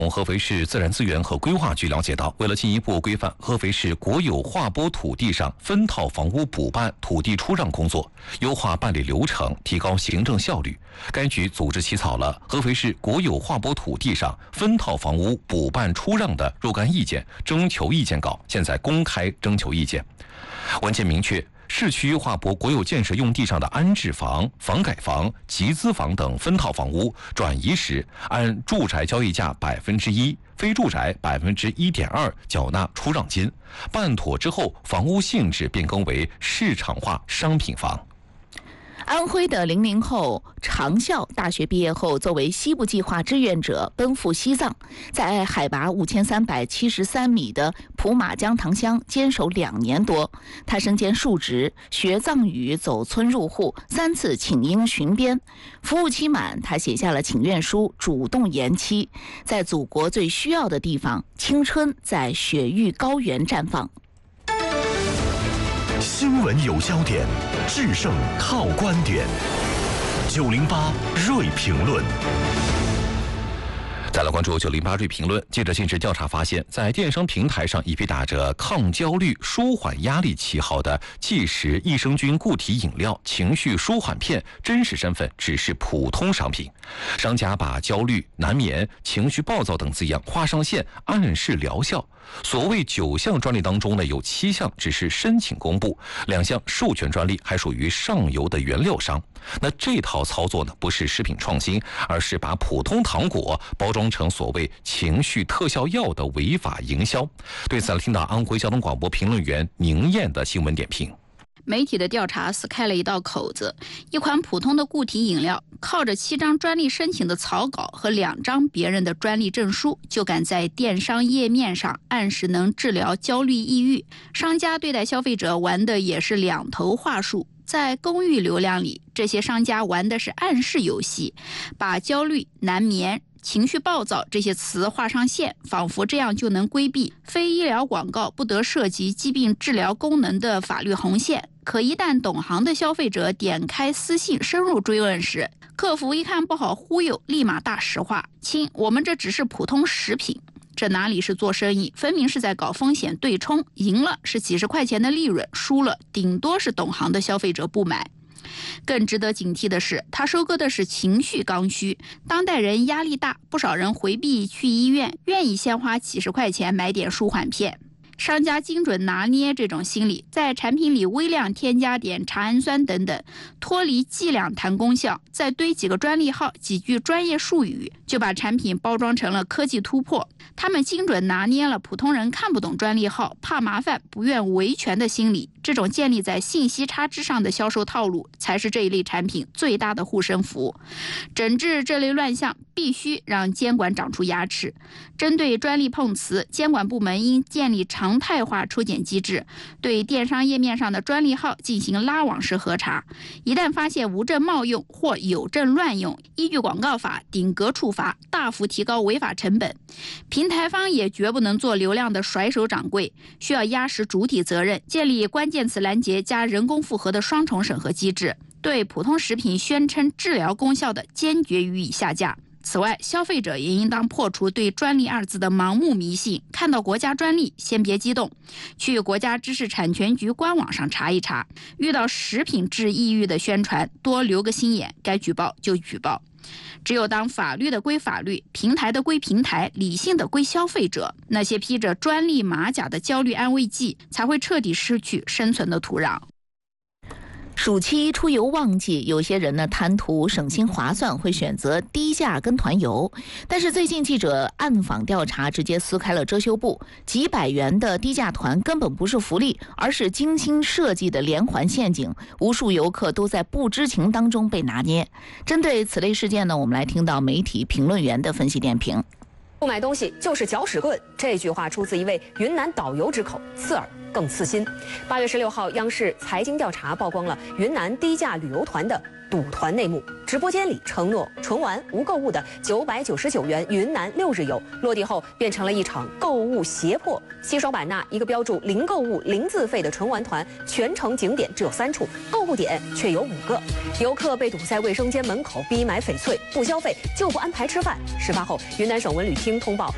从合肥市自然资源和规划局了解到，为了进一步规范合肥市国有划拨土地上分套房屋补办土地出让工作，优化办理流程，提高行政效率，该局组织起草了合肥市国有划拨土地上分套房屋补办出让的若干意见征求意见稿，现在公开征求意见。文件明确，市区划拨国有建设用地上的安置房、房改房、集资房等分套房屋转移时，按住宅交易价1%，非住宅1.2%缴纳出让金。办妥之后，房屋性质变更为市场化商品房。 安徽的00后长啸大学毕业后，作为西部计划志愿者奔赴西藏，在海拔5373米的普马江塘乡坚守2年多。他身兼数职，学藏语、走村入户，3次请缨巡边。服务期满，他写下了请愿书，主动延期。在祖国最需要的地方，青春在雪域高原绽放。 新闻有焦点，制胜靠观点。908锐评论。 再来关注908锐评论。记者近日调查发现，在电商平台上，一批打着抗焦虑、舒缓压力旗号的即食益生菌固体饮料、情绪舒缓片，真实身份只是普通商品。商家把焦虑、难眠、情绪暴躁等字样画上线，暗示疗效。所谓9项专利当中呢，有7项只是申请公布，2项授权专利还属于上游的原料商。那这套操作呢，不是食品创新，而是把普通糖果包装成所谓情绪特效药的违法营销。对此，来听到安徽交通广播评论员宁燕的新闻点评。 媒体的调查撕开了一道口子，一款普通的固体饮料，靠着7张专利申请的草稿和2张别人的专利证书，就敢在电商页面上暗示能治疗焦虑抑郁。商家对待消费者玩的也是2头话术。在公域流量里，这些商家玩的是暗示游戏，把焦虑、难眠、情绪暴躁这些词画上线，仿佛这样就能规避非医疗广告不得涉及疾病治疗功能的法律红线。可一旦懂行的消费者点开私信深入追问时，客服一看不好忽悠，立马大实话：亲，我们这只是普通食品。这哪里是做生意，分明是在搞风险对冲，赢了是几十块钱的利润，输了顶多是懂行的消费者不买。更值得警惕的是，他收割的是情绪刚需。当代人压力大，不少人回避去医院，愿意先花几十块钱买点舒缓片。商家精准拿捏这种心理，在产品里微量添加点茶氨酸等等，脱离剂量谈功效，再堆几个专利号、几句专业术语，就把产品包装成了科技突破。他们精准拿捏了普通人看不懂专利号、怕麻烦、不愿维权的心理。这种建立在信息差之上的销售套路，才是这一类产品最大的护身符。整治这类乱象，必须让监管长出牙齿。针对专利碰瓷，监管部门应建立常态化抽检机制，对电商页面上的专利号进行拉网式核查。一旦发现无证冒用或有证乱用，依据广告法顶格处罚，大幅提高违法成本。平台方也绝不能做流量的甩手掌柜，需要压实主体责任，建立关键词拦截加人工复核的双重审核机制，对普通食品宣称治疗功效的坚决予以下架。此外，消费者也应当破除对专利2字的盲目迷信，看到国家专利先别激动，去国家知识产权局官网上查一查。遇到食品治抑郁的宣传，多留个心眼，该举报就举报。只有当法律的归法律，平台的归平台，理性的归消费者，那些披着专利马甲的焦虑安慰剂才会彻底失去生存的土壤。 暑期出游旺季，有些人呢贪图省心划算，会选择低价跟团游。但是最近记者暗访调查，直接撕开了遮羞布，几百元的低价团根本不是福利，而是精心设计的连环陷阱。无数游客都在不知情当中被拿捏。针对此类事件呢，我们来听到媒体评论员的分析点评。 不买东西就是搅屎棍，这句话出自一位云南导游之口，刺耳更刺心。8月16号，央视财经调查曝光了云南低价旅游团的赌团内幕。直播间里承诺纯玩无购物的999元云南6日游，落地后变成了一场购物胁迫。西双版纳一个标注零购物零自费的纯玩团，全程景点只有3处，购物点却有5个。游客被堵在卫生间门口，逼买翡翠，不消费就不安排吃饭。事发后，云南省文旅厅通报